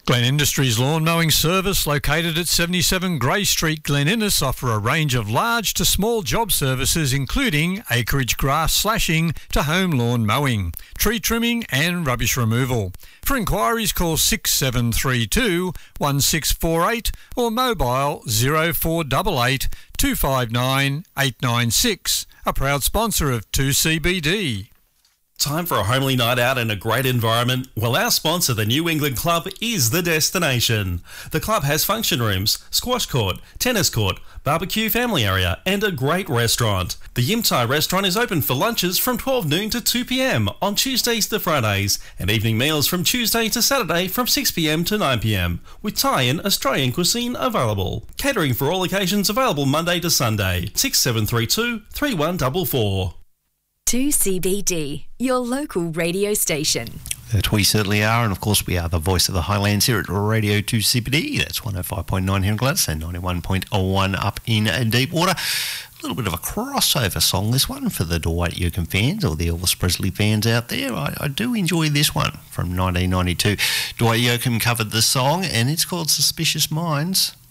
Glen Industries Lawn Mowing Service, located at 77 Grey Street, Glen Innes, offer a range of large to small job services including acreage grass slashing to home lawn mowing, tree trimming and rubbish removal. For inquiries, call 6732 1648 or mobile 0488 259 896. A proud sponsor of 2CBD. Time for a homely night out in a great environment? Well, our sponsor, the New England Club, is the destination. The club has function rooms, squash court, tennis court, barbecue family area and a great restaurant. The Yim Thai restaurant is open for lunches from 12 noon to 2 p.m. on Tuesdays to Fridays and evening meals from Tuesday to Saturday from 6 p.m. to 9 p.m. with Thai and Australian cuisine available. Catering for all occasions available Monday to Sunday. 6732 3144. 2CBD, your local radio station. That we certainly are, and of course we are the voice of the Highlands here at Radio 2CBD. That's 105.9 here in Gladys and 91.1 up in Deepwater. A little bit of a crossover song, this one, for the Dwight Yoakam fans or the Elvis Presley fans out there. I do enjoy this one from 1992. Dwight Yoakam covered the song and it's called Suspicious Minds.